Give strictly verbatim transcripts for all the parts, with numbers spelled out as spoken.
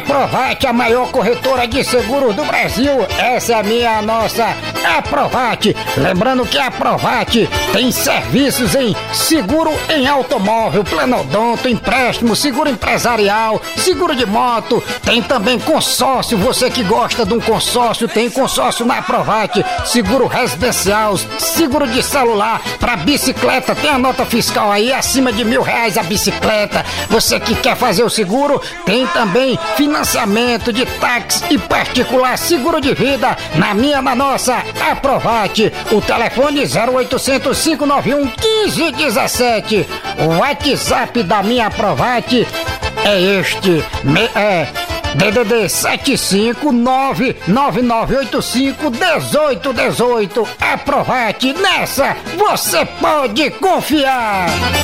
Aprovate, a maior corretora de seguros do Brasil. Essa é a minha, a nossa Aprovate. Lembrando que a Aprovate tem serviços em seguro em automóvel, planodonto, empréstimo, seguro empresarial, seguro de moto. Tem também consórcio, você que gosta de um consórcio, tem consórcio na Aprovate. Seguro residencial, seguro de celular, para bicicleta, tem a nota fiscal aí acima de mil reais a bicicleta. Você que quer fazer o seguro, tem também financiamento de táxi e particular, seguro de vida, na minha, na nossa Aprovate. O telefone zero oitocentos, cinco nove um, um cinco um sete. O WhatsApp da minha Aprovate é este, me, é D D D sete cinco nove nove nove oito cinco um oito um oito. Aprovate, nessa você pode confiar.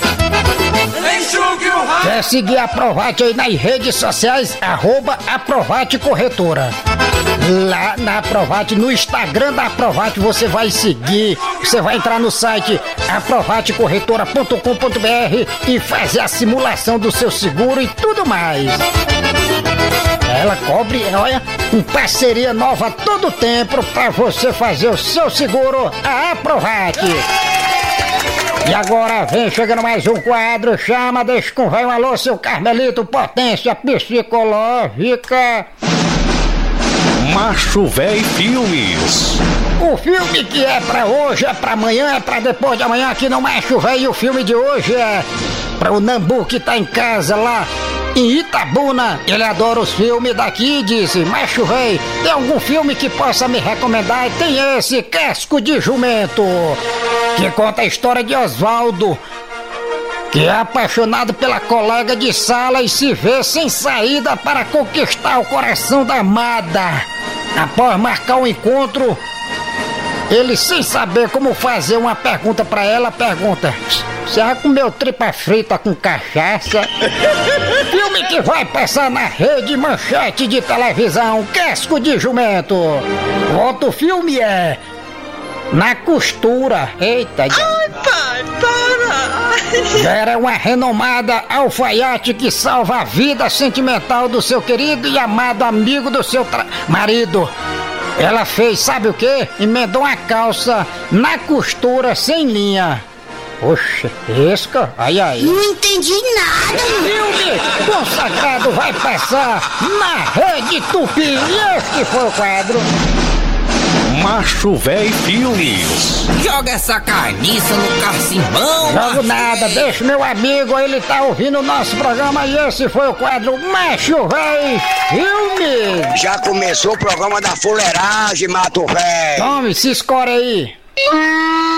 Quer seguir a Aprovate aí nas redes sociais? Arroba Aprovate Corretora. Lá na Aprovate, no Instagram da Aprovate, você vai seguir. Você vai entrar no site aprovate corretora ponto com ponto br e fazer a simulação do seu seguro e tudo mais. Ela cobre, olha, com parceria nova todo tempo pra você fazer o seu seguro. A Aprovate. E agora vem chegando mais um quadro, chama, deixa com vai um alô, seu Carmelito, potência psicológica. Macho Véi Filmes. O filme que é pra hoje, é pra amanhã, é pra depois de amanhã aqui no Macho Véi. E o filme de hoje é pra o Nambu que tá em casa lá em Itabuna. Ele adora os filmes daqui e disse: Macho Véi, tem algum filme que possa me recomendar? E tem esse, Casco de Jumento, que conta a história de Osvaldo, que é apaixonado pela colega de sala e se vê sem saída para conquistar o coração da amada. Após marcar um encontro, ele, sem saber como fazer uma pergunta pra ela, pergunta: você já comeu tripa frita com cachaça? Filme que vai passar na rede Manchete de televisão, Casco de Jumento. O outro filme é Na Costura. Eita! Ai, pai, para! Já era uma renomada alfaiate que salva a vida sentimental do seu querido e amado amigo do seu tra... marido. Ela fez, sabe o que? Emendou uma calça na costura sem linha. Poxa, isca? Ai, ai. Não entendi nada. Filme consagrado vai passar na Rede Tupi. E este foi o quadro Macho Véi Filmes. Joga essa carniça no carcimbão. Jogo nada, deixa meu amigo, ele tá ouvindo o nosso programa. E esse foi o quadro Macho Véi Filmes. Já começou o programa da fuleiragem, Mato Véi. Tome, se escore aí.